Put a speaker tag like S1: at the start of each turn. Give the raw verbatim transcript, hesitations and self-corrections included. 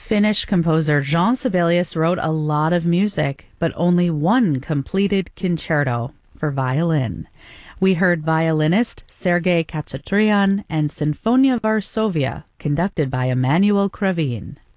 S1: Finnish composer Jean Sibelius wrote a lot of music, but only one completed concerto for violin. We heard violinist Sergei Khachatryan and Sinfonia Varsovia, conducted by Emanuel Kravin.